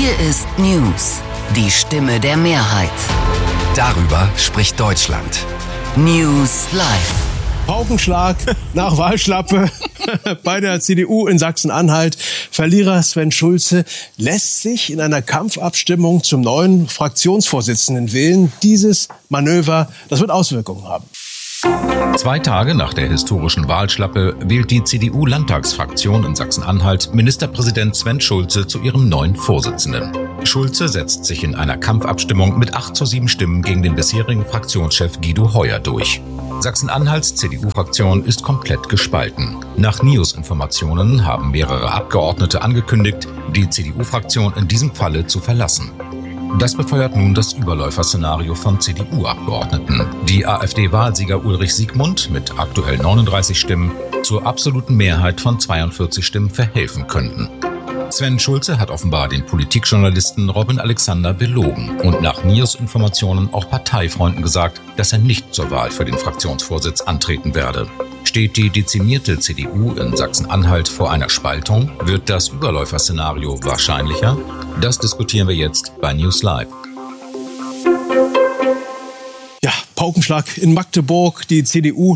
Hier ist News, die Stimme der Mehrheit. Darüber spricht Deutschland. News Live. Paukenschlag nach Wahlschlappe bei der CDU in Sachsen-Anhalt. Verlierer Sven Schulze lässt sich in einer Kampfabstimmung zum neuen Fraktionsvorsitzenden wählen. Dieses Manöver, das wird Auswirkungen haben. 2 Tage nach der historischen Wahlschlappe wählt die CDU-Landtagsfraktion in Sachsen-Anhalt Ministerpräsident Sven Schulze zu ihrem neuen Vorsitzenden. Schulze setzt sich in einer Kampfabstimmung mit 8:7 Stimmen gegen den bisherigen Fraktionschef Guido Heuer durch. Sachsen-Anhalts CDU-Fraktion ist komplett gespalten. Nach News-Informationen haben mehrere Abgeordnete angekündigt, die CDU-Fraktion in diesem Falle zu verlassen. Das befeuert nun das Überläuferszenario von CDU-Abgeordneten. Die AfD-Wahlsieger Ulrich Siegmund mit aktuell 39 Stimmen zur absoluten Mehrheit von 42 Stimmen verhelfen könnten. Sven Schulze hat offenbar den Politikjournalisten Robin Alexander belogen und nach News-Informationen auch Parteifreunden gesagt, dass er nicht zur Wahl für den Fraktionsvorsitz antreten werde. Steht die dezimierte CDU in Sachsen-Anhalt vor einer Spaltung? Wird das Überläuferszenario wahrscheinlicher? Das diskutieren wir jetzt bei News Live. Ja, Paukenschlag in Magdeburg. Die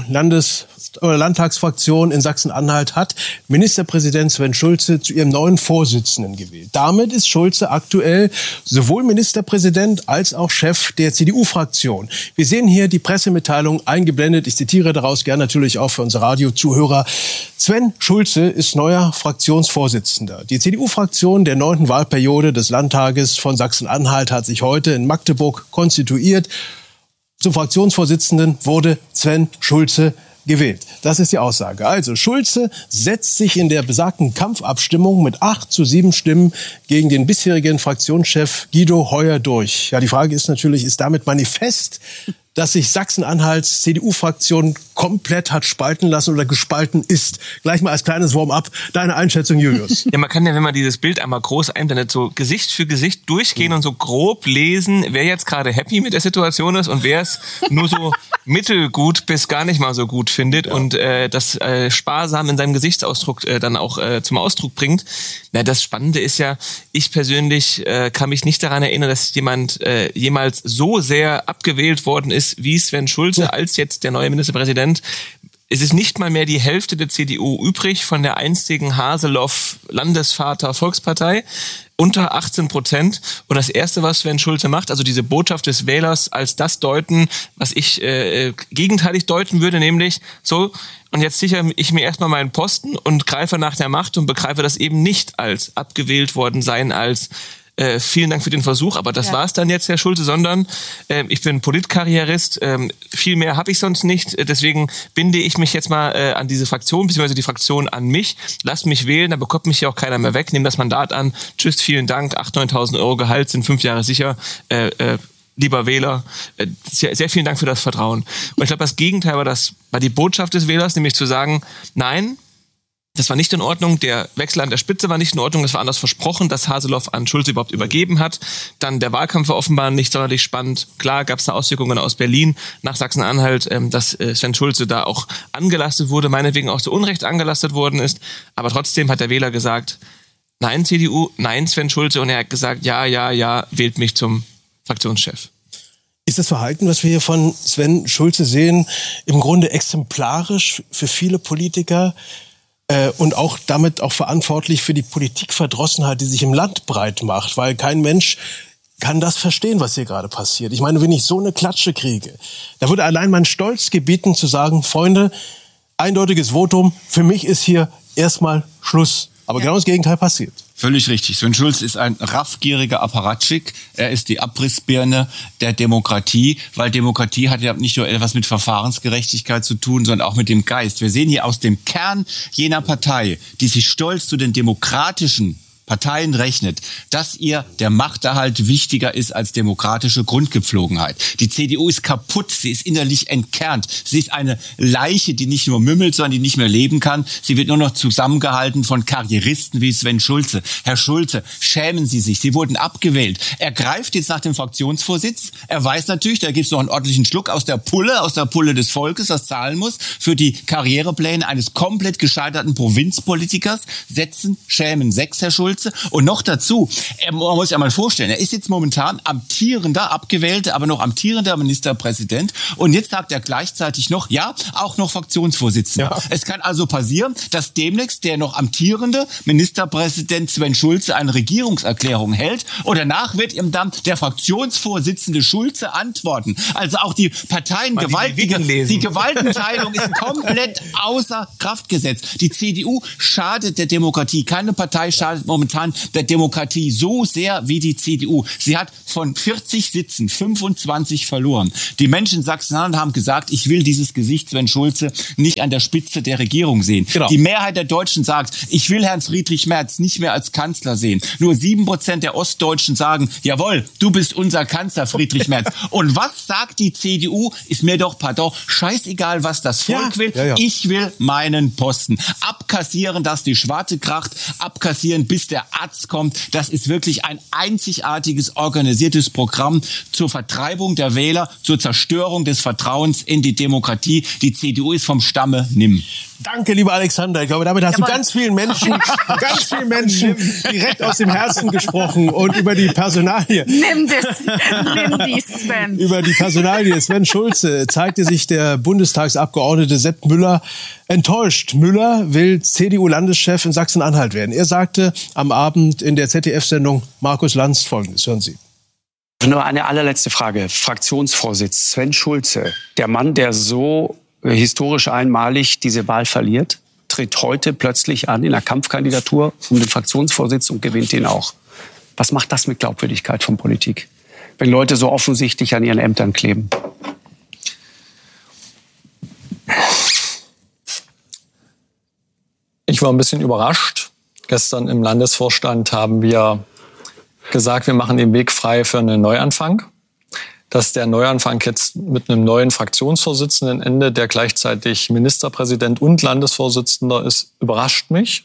CDU-Landtagsfraktion in Sachsen-Anhalt hat Ministerpräsident Sven Schulze zu ihrem neuen Vorsitzenden gewählt. Damit ist Schulze aktuell sowohl Ministerpräsident als auch Chef der CDU-Fraktion. Wir sehen hier die Pressemitteilung eingeblendet. Ich zitiere daraus gerne natürlich auch für unsere Radiozuhörer. Sven Schulze ist neuer Fraktionsvorsitzender. Die CDU-Fraktion der 9. Wahlperiode des Landtages von Sachsen-Anhalt hat sich heute in Magdeburg konstituiert. Zum Fraktionsvorsitzenden wurde Sven Schulze gewählt. Das ist die Aussage. Also Schulze setzt sich in der besagten Kampfabstimmung mit 8:7 Stimmen gegen den bisherigen Fraktionschef Guido Heuer durch. Ja, die Frage ist natürlich, ist damit manifest, dass sich Sachsen-Anhalts CDU-Fraktion komplett hat spalten lassen oder gespalten ist? Gleich mal als kleines Warm-up deine Einschätzung, Julius. Ja, man kann ja, wenn man dieses Bild einmal groß einblendet, so Gesicht für Gesicht durchgehen und so grob lesen, wer jetzt gerade happy mit der Situation ist und wer es nur so mittelgut bis gar nicht mal so gut findet und das sparsam in seinem Gesichtsausdruck dann auch zum Ausdruck bringt. Na, das Spannende ist ja, ich persönlich kann mich nicht daran erinnern, dass jemand jemals so sehr abgewählt worden ist wie Sven Schulze als jetzt der neue Ministerpräsident. Es ist nicht mal mehr die Hälfte der CDU übrig von der einstigen Haseloff-Landesvater-Volkspartei. Unter 18%. Und das Erste, was Sven Schulze macht, also diese Botschaft des Wählers als das deuten, was ich gegenteilig deuten würde, nämlich so, und jetzt sichere ich mir erstmal meinen Posten und greife nach der Macht und begreife das eben nicht als abgewählt worden sein, als vielen Dank für den Versuch, aber das war's dann jetzt, Herr Schulze, sondern ich bin Politkarrierist, viel mehr habe ich sonst nicht, deswegen binde ich mich jetzt mal an diese Fraktion, beziehungsweise die Fraktion an mich, lasst mich wählen, da bekommt mich ja auch keiner mehr weg, nehme das Mandat an, tschüss, vielen Dank, 8.000, 9.000 Euro Gehalt sind 5 Jahre sicher, lieber Wähler, sehr, sehr vielen Dank für das Vertrauen. Und ich glaube, das Gegenteil war die Botschaft des Wählers, nämlich zu sagen, nein, das war nicht in Ordnung, der Wechsel an der Spitze war nicht in Ordnung, das war anders versprochen, dass Haseloff an Schulze überhaupt übergeben hat. Dann der Wahlkampf war offenbar nicht sonderlich spannend. Klar gab es da Auswirkungen aus Berlin nach Sachsen-Anhalt, dass Sven Schulze da auch angelastet wurde, meinetwegen auch zu Unrecht angelastet worden ist. Aber trotzdem hat der Wähler gesagt, nein CDU, nein Sven Schulze, und er hat gesagt, ja, wählt mich zum Fraktionschef. Ist das Verhalten, was wir hier von Sven Schulze sehen, im Grunde exemplarisch für viele Politiker? Und auch damit auch verantwortlich für die Politikverdrossenheit, die sich im Land breit macht, weil kein Mensch kann das verstehen, was hier gerade passiert. Ich meine, wenn ich so eine Klatsche kriege, da würde allein mein Stolz gebieten zu sagen, Freunde, eindeutiges Votum, für mich ist hier erstmal Schluss. Aber genau das Gegenteil passiert. Völlig richtig. Sven Schulze ist ein raffgieriger Apparatschik. Er ist die Abrissbirne der Demokratie, weil Demokratie hat ja nicht nur etwas mit Verfahrensgerechtigkeit zu tun, sondern auch mit dem Geist. Wir sehen hier aus dem Kern jener Partei, die sich stolz zu den demokratischen Parteien rechnet, dass ihr der Machterhalt wichtiger ist als demokratische Grundgepflogenheit. Die CDU ist kaputt, sie ist innerlich entkernt. Sie ist eine Leiche, die nicht nur mümmelt, sondern die nicht mehr leben kann. Sie wird nur noch zusammengehalten von Karrieristen wie Sven Schulze. Herr Schulze, schämen Sie sich, Sie wurden abgewählt. Er greift jetzt nach dem Fraktionsvorsitz. Er weiß natürlich, da gibt es noch einen ordentlichen Schluck aus der Pulle des Volkes, das zahlen muss, für die Karrierepläne eines komplett gescheiterten Provinzpolitikers. Setzen, schämen 6, Herr Schulze. Schulze. Und noch dazu, man muss sich ja mal vorstellen, er ist jetzt momentan abgewählter, aber noch amtierender Ministerpräsident. Und jetzt sagt er gleichzeitig noch, auch noch Fraktionsvorsitzender. Ja. Es kann also passieren, dass demnächst der noch amtierende Ministerpräsident Sven Schulze eine Regierungserklärung hält und danach wird ihm dann der Fraktionsvorsitzende Schulze antworten. Also auch die die Gewaltenteilung ist komplett außer Kraft gesetzt. Die CDU schadet der Demokratie. Keine Partei schadet momentan der Demokratie so sehr wie die CDU. Sie hat von 40 Sitzen 25 verloren. Die Menschen in Sachsen-Anhalt haben gesagt, ich will dieses Gesicht Sven Schulze nicht an der Spitze der Regierung sehen. Genau. Die Mehrheit der Deutschen sagt, ich will Herrn Friedrich Merz nicht mehr als Kanzler sehen. Nur 7% der Ostdeutschen sagen, jawohl, du bist unser Kanzler, Friedrich Merz. Und was sagt die CDU? Ist mir doch, scheißegal, was das Volk will. Ja. Ich will meinen Posten. Abkassieren, dass die Schwarte kracht, abkassieren, bis der Arzt kommt. Das ist wirklich ein einzigartiges, organisiertes Programm zur Vertreibung der Wähler, zur Zerstörung des Vertrauens in die Demokratie. Die CDU ist vom Stamme nimm. Danke, lieber Alexander. Ich glaube, damit hast du ganz vielen Menschen direkt aus dem Herzen gesprochen und über die Personalie. Nimm die, Sven. Über die Personalie Sven Schulze zeigte sich der Bundestagsabgeordnete Sepp Müller enttäuscht. Müller will CDU-Landeschef in Sachsen-Anhalt werden. Er sagte am Abend in der ZDF-Sendung Markus Lanz Folgendes. Hören Sie. Nur eine allerletzte Frage. Fraktionsvorsitz Sven Schulze, der Mann, der so historisch einmalig diese Wahl verliert, tritt heute plötzlich an in einer Kampfkandidatur um den Fraktionsvorsitz und gewinnt ihn auch. Was macht das mit Glaubwürdigkeit von Politik, wenn Leute so offensichtlich an ihren Ämtern kleben? Ich war ein bisschen überrascht. Gestern im Landesvorstand haben wir gesagt, wir machen den Weg frei für einen Neuanfang. Dass der Neuanfang jetzt mit einem neuen Fraktionsvorsitzenden endet, der gleichzeitig Ministerpräsident und Landesvorsitzender ist, überrascht mich.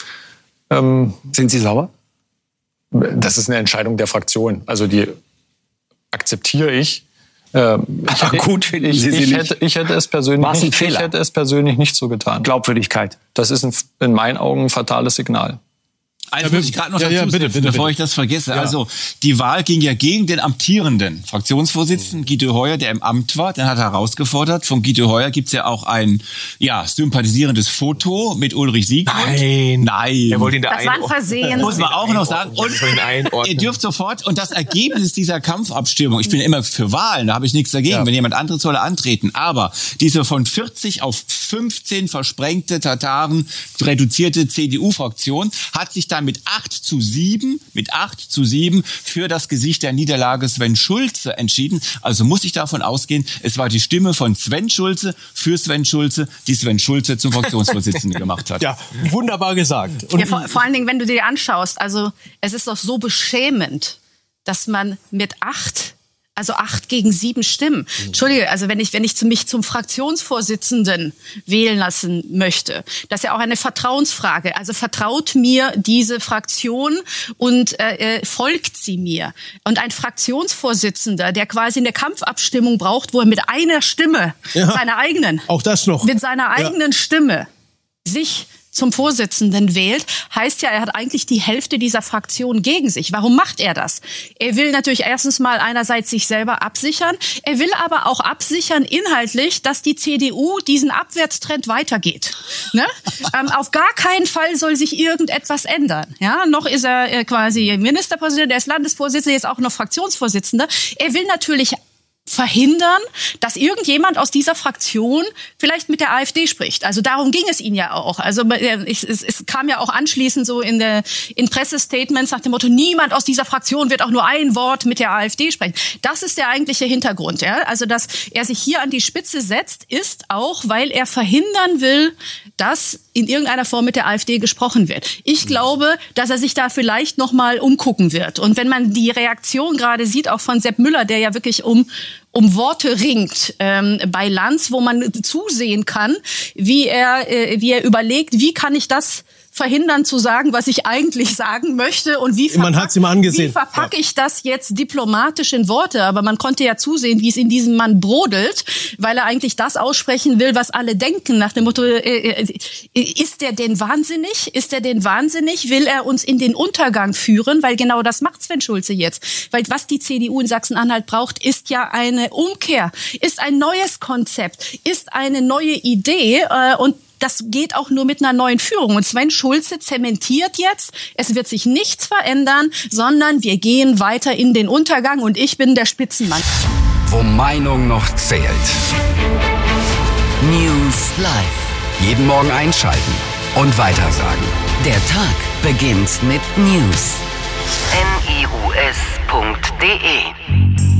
Sind Sie sauer? Das ist eine Entscheidung der Fraktion. Also die akzeptiere ich. Gut, finden Sie sie nicht? Ich hätte es persönlich nicht so getan. Glaubwürdigkeit. Das ist in meinen Augen ein fatales Signal. Also muss ich gerade noch dazu setzen, bevor ich das vergesse. Ja. Also die Wahl ging ja gegen den amtierenden Fraktionsvorsitzenden Guy de Hoyer, der im Amt war. Den hat er herausgefordert. Von Guy de Hoyer gibt's ja auch ein sympathisierendes Foto mit Ulrich Siegmund. Nein. Er wollte ihn das war ein Versehen. Muss man auch noch sagen. Und ihr dürft sofort, und das Ergebnis dieser Kampfabstimmung, ich bin immer für Wahlen, da habe ich nichts dagegen. Ja. Wenn jemand anderes soll, antreten. Aber diese von 40 auf 15 versprengte Tataren reduzierte CDU-Fraktion hat sich dann mit 8:7 für das Gesicht der Niederlage Sven Schulze entschieden. Also muss ich davon ausgehen, es war die Stimme von Sven Schulze für Sven Schulze, die Sven Schulze zum Fraktionsvorsitzenden gemacht hat. Ja, wunderbar gesagt. Und ja, vor allen Dingen, wenn du dir anschaust, also es ist doch so beschämend, dass man mit 8 gegen 7 Stimmen. Entschuldige, also wenn ich mich zum Fraktionsvorsitzenden wählen lassen möchte, das ist ja auch eine Vertrauensfrage. Also vertraut mir diese Fraktion und folgt sie mir. Und ein Fraktionsvorsitzender, der quasi eine Kampfabstimmung braucht, wo er mit einer Stimme, seiner eigenen, auch das noch, mit seiner eigenen Stimme sich zum Vorsitzenden wählt, heißt ja, er hat eigentlich die Hälfte dieser Fraktion gegen sich. Warum macht er das? Er will natürlich erstens mal einerseits sich selber absichern, er will aber auch absichern inhaltlich, dass die CDU diesen Abwärtstrend weitergeht. Ne? Auf gar keinen Fall soll sich irgendetwas ändern. Ja? Noch ist er quasi Ministerpräsident, er ist Landesvorsitzender, jetzt auch noch Fraktionsvorsitzender. Er will natürlich verhindern, dass irgendjemand aus dieser Fraktion vielleicht mit der AfD spricht. Also darum ging es ihnen ja auch. Also es kam ja auch anschließend so in Pressestatements nach dem Motto, niemand aus dieser Fraktion wird auch nur ein Wort mit der AfD sprechen. Das ist der eigentliche Hintergrund. Ja? Also dass er sich hier an die Spitze setzt, ist auch, weil er verhindern will, dass in irgendeiner Form mit der AfD gesprochen wird. Ich glaube, dass er sich da vielleicht noch mal umgucken wird. Und wenn man die Reaktion gerade sieht, auch von Sepp Müller, der ja wirklich um Worte ringt bei Lanz, wo man zusehen kann, wie er überlegt, wie kann ich das verhindern zu sagen, was ich eigentlich sagen möchte und wie verpacke ich das jetzt diplomatisch in Worte. Aber man konnte ja zusehen, wie es in diesem Mann brodelt, weil er eigentlich das aussprechen will, was alle denken, nach dem Motto, ist der denn wahnsinnig? Ist der denn wahnsinnig? Will er uns in den Untergang führen? Weil genau das macht Sven Schulze jetzt. Weil was die CDU in Sachsen-Anhalt braucht, ist ja eine Umkehr, ist ein neues Konzept, ist eine neue Idee und das geht auch nur mit einer neuen Führung. Und Sven Schulze zementiert jetzt, es wird sich nichts verändern, sondern wir gehen weiter in den Untergang und ich bin der Spitzenmann. Wo Meinung noch zählt. News Live. Jeden Morgen einschalten und weitersagen. Der Tag beginnt mit News. news.de